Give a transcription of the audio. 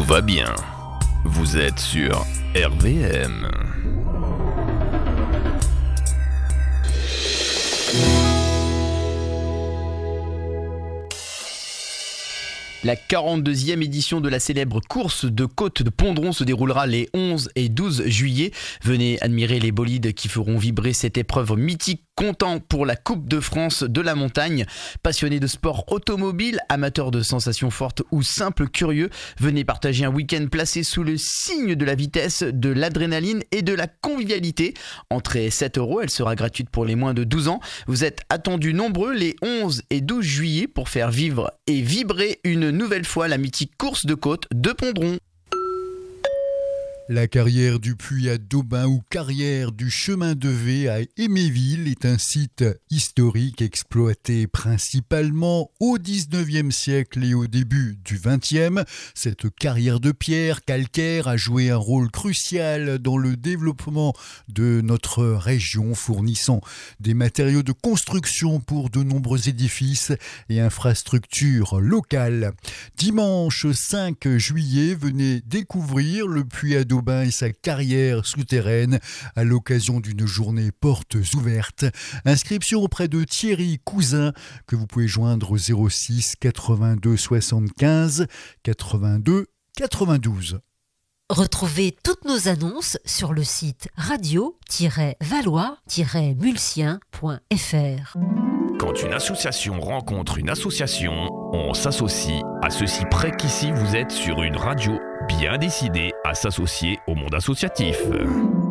va bien. Vous êtes sur RVM. La 42e édition de la célèbre course de côte de Pondron se déroulera les 11 et 12 juillet. Venez admirer les bolides qui feront vibrer cette épreuve mythique, comptant pour la Coupe de France de la montagne. Passionnés de sport automobile, amateurs de sensations fortes ou simples curieux, venez partager un week-end placé sous le signe de la vitesse, de l'adrénaline et de la convivialité. Entrée 7€, elle sera gratuite pour les moins de 12 ans. Vous êtes attendus nombreux les 11 et 12 juillet pour faire vivre et vibrer une nouvelle fois la mythique course de côte de Pondron. La carrière du Puy à Daubin ou carrière du chemin de V à Éméville est un site historique exploité principalement au 19e siècle et au début du 20e. Cette carrière de pierre calcaire a joué un rôle crucial dans le développement de notre région, fournissant des matériaux de construction pour de nombreux édifices et infrastructures locales. Dimanche 5 juillet, venez découvrir le Puy à Daubin et sa carrière souterraine à l'occasion d'une journée portes ouvertes. Inscription auprès de Thierry Cousin que vous pouvez joindre au 06 82 75 82 92. Retrouvez toutes nos annonces sur le site radio-valois-mulsien.fr. Quand une association rencontre une association, on s'associe à ceci près qu'ici vous êtes sur une radio bien décidée à s'associer au monde associatif.